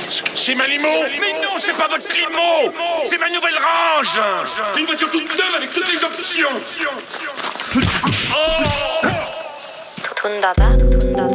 C'est ma limo. Mais non, c'est pas votre limo. C'est ma nouvelle range. Une voiture toute neuve avec toutes les options. 돈 닫아?